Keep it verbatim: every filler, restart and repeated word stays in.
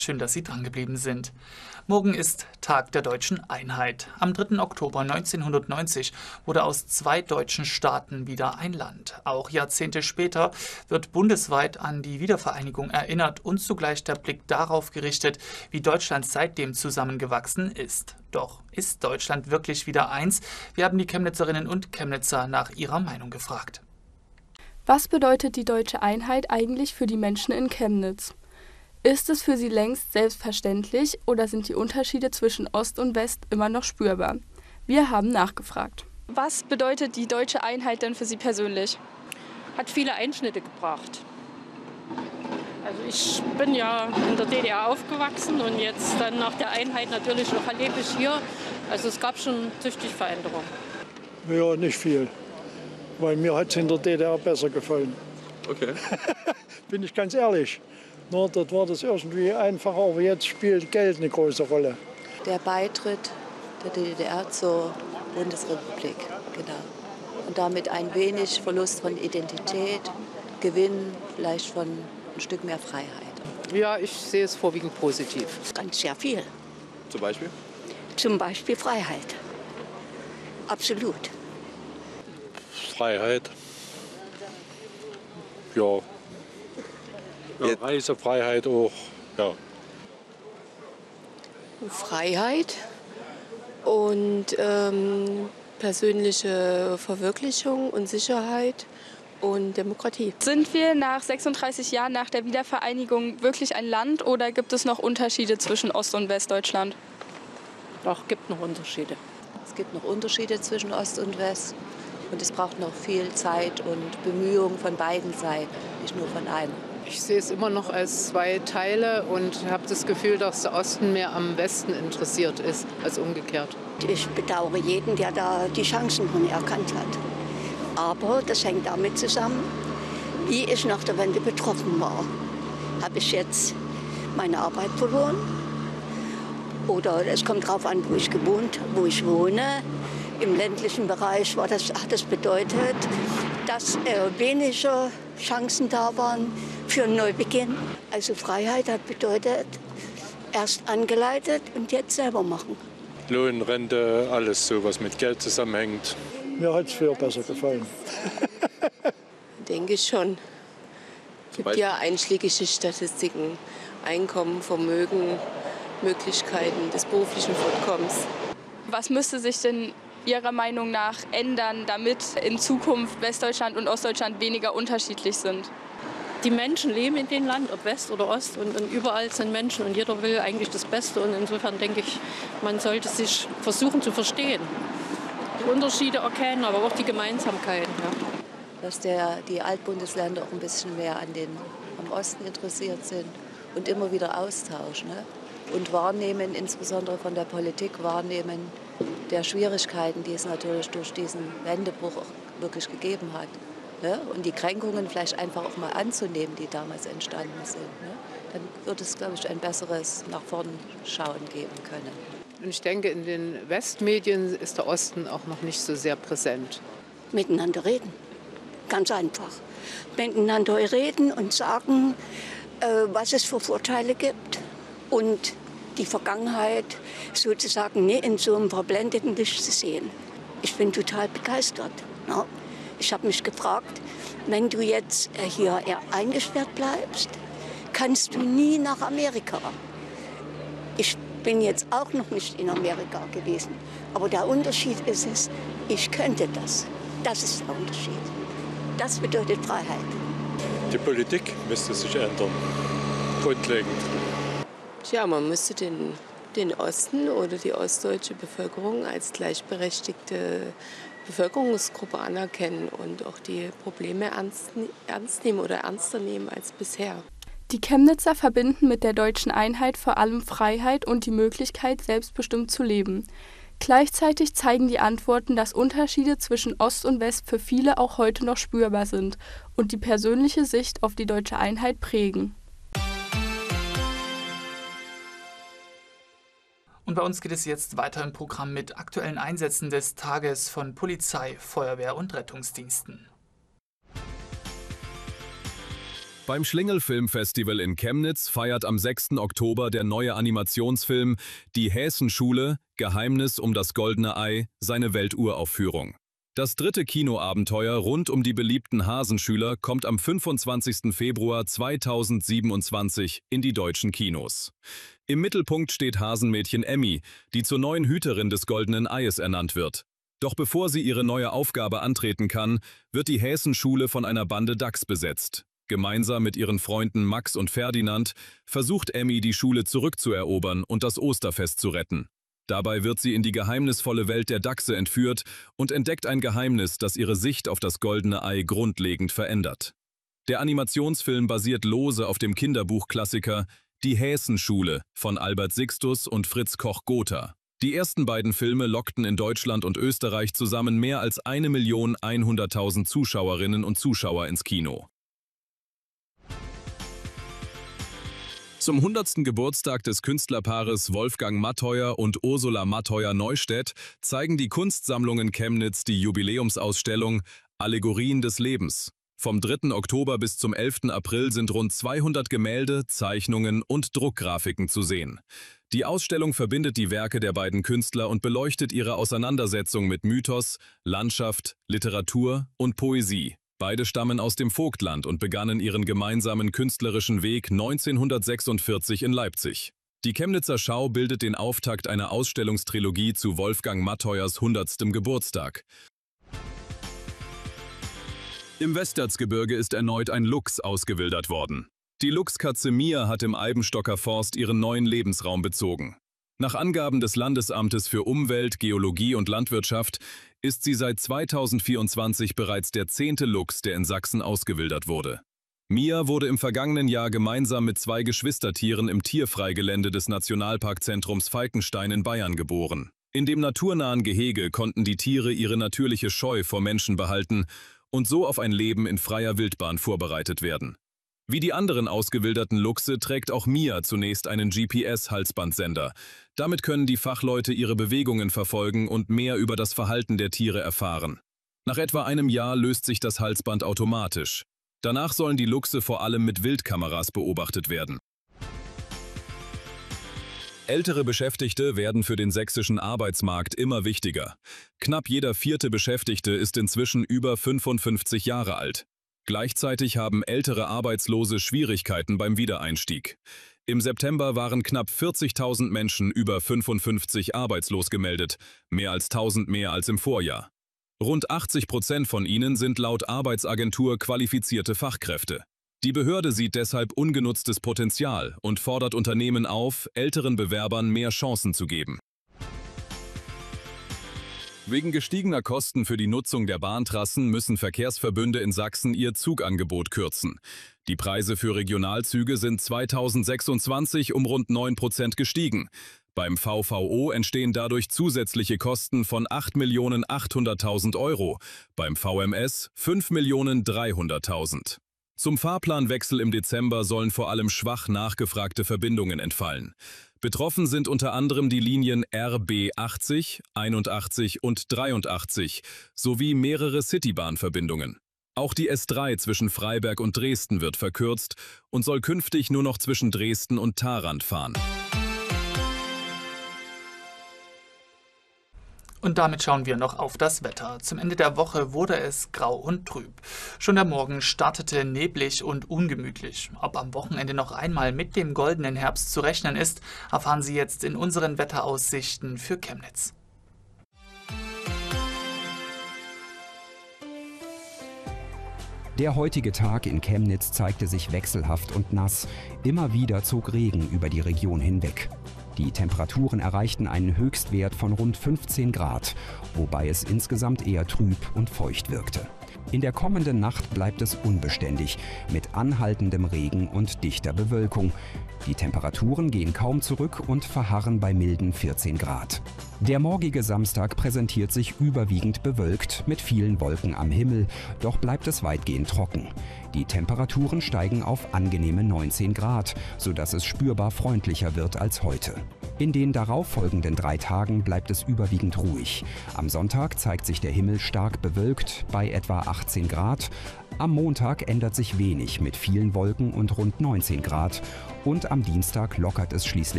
Schön, dass Sie drangeblieben sind. Morgen ist Tag der deutschen Einheit. Am dritten Oktober neunzehnhundertneunzig wurde aus zwei deutschen Staaten wieder ein Land. Auch Jahrzehnte später wird bundesweit an die Wiedervereinigung erinnert und zugleich der Blick darauf gerichtet, wie Deutschland seitdem zusammengewachsen ist. Doch ist Deutschland wirklich wieder eins? Wir haben die Chemnitzerinnen und Chemnitzer nach ihrer Meinung gefragt. Was bedeutet die deutsche Einheit eigentlich für die Menschen in Chemnitz? Ist es für Sie längst selbstverständlich oder sind die Unterschiede zwischen Ost und West immer noch spürbar? Wir haben nachgefragt. Was bedeutet die deutsche Einheit denn für Sie persönlich? Hat viele Einschnitte gebracht. Also ich bin ja in der D D R aufgewachsen und jetzt dann nach der Einheit natürlich noch lebe ich hier. Also es gab schon tüchtig Veränderungen. Ja, nicht viel, weil mir hat es in der D D R besser gefallen. Okay. Bin ich ganz ehrlich. Nur dort war das irgendwie einfacher, aber jetzt spielt Geld eine große Rolle. Der Beitritt der D D R zur Bundesrepublik, genau. Und damit ein wenig Verlust von Identität, Gewinn vielleicht von ein Stück mehr Freiheit. Ja, ich sehe es vorwiegend positiv. Ganz sehr viel. Zum Beispiel? Zum Beispiel Freiheit. Absolut. Freiheit. Ja. Ja, Reisefreiheit auch, ja. Freiheit und ähm, persönliche Verwirklichung und Sicherheit und Demokratie. Sind wir nach sechsunddreißig Jahren nach der Wiedervereinigung wirklich ein Land oder gibt es noch Unterschiede zwischen Ost- und Westdeutschland? Doch, gibt noch Unterschiede. Es gibt noch Unterschiede zwischen Ost und West und es braucht noch viel Zeit und Bemühungen von beiden Seiten, nicht nur von einer. Ich sehe es immer noch als zwei Teile und habe das Gefühl, dass der Osten mehr am Westen interessiert ist als umgekehrt. Ich bedauere jeden, der da die Chancen von erkannt hat. Aber das hängt damit zusammen, wie ich nach der Wende betroffen war. Habe ich jetzt meine Arbeit verloren? Oder es kommt darauf an, wo ich gewohnt, wo ich wohne. Im ländlichen Bereich war das, hat das bedeutet, dass äh, weniger Chancen da waren für einen Neubeginn. Also Freiheit hat bedeutet, erst angeleitet und jetzt selber machen. Lohn, Rente, alles so, was mit Geld zusammenhängt. Mir hat es früher besser gefallen. Denke ich schon. Es gibt ja einschlägige Statistiken, Einkommen, Vermögen, Möglichkeiten des beruflichen Fortkommens. Was müsste sich denn Ihrer Meinung nach ändern, damit in Zukunft Westdeutschland und Ostdeutschland weniger unterschiedlich sind? Die Menschen leben in dem Land, ob West oder Ost, und, und überall sind Menschen und jeder will eigentlich das Beste. Und insofern denke ich, man sollte sich versuchen zu verstehen. Die Unterschiede erkennen, aber auch die Gemeinsamkeiten. Ja. Dass der, die Altbundesländer auch ein bisschen mehr an den, am Osten interessiert sind und immer wieder austauschen. Ne? Und wahrnehmen, insbesondere von der Politik wahrnehmen, der Schwierigkeiten, die es natürlich durch diesen Wendebruch auch wirklich gegeben hat. Ne? Und die Kränkungen vielleicht einfach auch mal anzunehmen, die damals entstanden sind. Ne? Dann wird es, glaube ich, ein besseres nach vorn schauen geben können. Und ich denke, in den Westmedien ist der Osten auch noch nicht so sehr präsent. Miteinander reden, ganz einfach. Miteinander reden und sagen, äh, was es für Vorteile gibt. Und die Vergangenheit sozusagen nicht in so einem verblendeten Licht zu sehen. Ich bin total begeistert. Ja. Ich habe mich gefragt, wenn du jetzt hier eingesperrt bleibst, kannst du nie nach Amerika. Ich bin jetzt auch noch nicht in Amerika gewesen. Aber der Unterschied ist es, ich könnte das. Das ist der Unterschied. Das bedeutet Freiheit. Die Politik müsste sich ändern, grundlegend. Tja, man müsste den, den Osten oder die ostdeutsche Bevölkerung als gleichberechtigte Bevölkerungsgruppe anerkennen und auch die Probleme ernst, ernst nehmen oder ernster nehmen als bisher. Die Chemnitzer verbinden mit der deutschen Einheit vor allem Freiheit und die Möglichkeit, selbstbestimmt zu leben. Gleichzeitig zeigen die Antworten, dass Unterschiede zwischen Ost und West für viele auch heute noch spürbar sind und die persönliche Sicht auf die deutsche Einheit prägen. Und bei uns geht es jetzt weiter im Programm mit aktuellen Einsätzen des Tages von Polizei, Feuerwehr und Rettungsdiensten. Beim Schlingel-Filmfestival in Chemnitz feiert am sechsten Oktober der neue Animationsfilm Die Häsenschule – Geheimnis um das goldene Ei seine Welturaufführung. Das dritte Kinoabenteuer rund um die beliebten Hasenschüler kommt am fünfundzwanzigsten Februar zweitausendsiebenundzwanzig in die deutschen Kinos. Im Mittelpunkt steht Hasenmädchen Emmy, die zur neuen Hüterin des goldenen Eies ernannt wird. Doch bevor sie ihre neue Aufgabe antreten kann, wird die Häsenschule von einer Bande Dachs besetzt. Gemeinsam mit ihren Freunden Max und Ferdinand versucht Emmy, die Schule zurückzuerobern und das Osterfest zu retten. Dabei wird sie in die geheimnisvolle Welt der Dachse entführt und entdeckt ein Geheimnis, das ihre Sicht auf das goldene Ei grundlegend verändert. Der Animationsfilm basiert lose auf dem Kinderbuchklassiker Die Häsenschule von Albert Sixtus und Fritz Koch-Gotha. Die ersten beiden Filme lockten in Deutschland und Österreich zusammen mehr als eine Million hunderttausend Zuschauerinnen und Zuschauer ins Kino. Zum hundertsten Geburtstag des Künstlerpaares Wolfgang Matheuer und Ursula Matheuer-Neustedt zeigen die Kunstsammlungen Chemnitz die Jubiläumsausstellung Allegorien des Lebens. Vom dritten Oktober bis zum elften April sind rund zweihundert Gemälde, Zeichnungen und Druckgrafiken zu sehen. Die Ausstellung verbindet die Werke der beiden Künstler und beleuchtet ihre Auseinandersetzung mit Mythos, Landschaft, Literatur und Poesie. Beide stammen aus dem Vogtland und begannen ihren gemeinsamen künstlerischen Weg neunzehnhundertsechsundvierzig in Leipzig. Die Chemnitzer Schau bildet den Auftakt einer Ausstellungstrilogie zu Wolfgang Matheuers hundertstem Geburtstag. Im Westerzgebirge ist erneut ein Luchs ausgewildert worden. Die Luchskatze Mia hat im Eibenstocker Forst ihren neuen Lebensraum bezogen. Nach Angaben des Landesamtes für Umwelt, Geologie und Landwirtschaft ist sie seit zweitausendvierundzwanzig bereits der zehnte Luchs, der in Sachsen ausgewildert wurde. Mia wurde im vergangenen Jahr gemeinsam mit zwei Geschwistertieren im Tierfreigelände des Nationalparkzentrums Falkenstein in Bayern geboren. In dem naturnahen Gehege konnten die Tiere ihre natürliche Scheu vor Menschen behalten und so auf ein Leben in freier Wildbahn vorbereitet werden. Wie die anderen ausgewilderten Luchse trägt auch Mia zunächst einen G P S-Halsbandsender. Damit können die Fachleute ihre Bewegungen verfolgen und mehr über das Verhalten der Tiere erfahren. Nach etwa einem Jahr löst sich das Halsband automatisch. Danach sollen die Luchse vor allem mit Wildkameras beobachtet werden. Ältere Beschäftigte werden für den sächsischen Arbeitsmarkt immer wichtiger. Knapp jeder vierte Beschäftigte ist inzwischen über fünfundfünfzig Jahre alt. Gleichzeitig haben ältere Arbeitslose Schwierigkeiten beim Wiedereinstieg. Im September waren knapp vierzigtausend Menschen über fünfundfünfzig arbeitslos gemeldet, mehr als tausend mehr als im Vorjahr. Rund achtzig Prozent von ihnen sind laut Arbeitsagentur qualifizierte Fachkräfte. Die Behörde sieht deshalb ungenutztes Potenzial und fordert Unternehmen auf, älteren Bewerbern mehr Chancen zu geben. Wegen gestiegener Kosten für die Nutzung der Bahntrassen müssen Verkehrsverbünde in Sachsen ihr Zugangebot kürzen. Die Preise für Regionalzüge sind zweitausendsechsundzwanzig um rund neun Prozent gestiegen. Beim V V O entstehen dadurch zusätzliche Kosten von acht Millionen achthunderttausend Euro, beim V M S fünf Millionen dreihunderttausend. Zum Fahrplanwechsel im Dezember sollen vor allem schwach nachgefragte Verbindungen entfallen. Betroffen sind unter anderem die Linien R B achtzig, einundachtzig und dreiundachtzig sowie mehrere Citybahnverbindungen. Auch die S drei zwischen Freiberg und Dresden wird verkürzt und soll künftig nur noch zwischen Dresden und Tharandt fahren. Und damit schauen wir noch auf das Wetter. Zum Ende der Woche wurde es grau und trüb. Schon der Morgen startete neblig und ungemütlich. Ob am Wochenende noch einmal mit dem goldenen Herbst zu rechnen ist, erfahren Sie jetzt in unseren Wetteraussichten für Chemnitz. Der heutige Tag in Chemnitz zeigte sich wechselhaft und nass. Immer wieder zog Regen über die Region hinweg. Die Temperaturen erreichten einen Höchstwert von rund fünfzehn Grad, wobei es insgesamt eher trüb und feucht wirkte. In der kommenden Nacht bleibt es unbeständig, mit anhaltendem Regen und dichter Bewölkung. Die Temperaturen gehen kaum zurück und verharren bei milden vierzehn Grad. Der morgige Samstag präsentiert sich überwiegend bewölkt mit vielen Wolken am Himmel, doch bleibt es weitgehend trocken. Die Temperaturen steigen auf angenehme neunzehn Grad, sodass es spürbar freundlicher wird als heute. In den darauffolgenden drei Tagen bleibt es überwiegend ruhig. Am Sonntag zeigt sich der Himmel stark bewölkt bei etwa achtzehn Grad. Am Montag ändert sich wenig mit vielen Wolken und rund neunzehn Grad. Und am Dienstag lockert es schließlich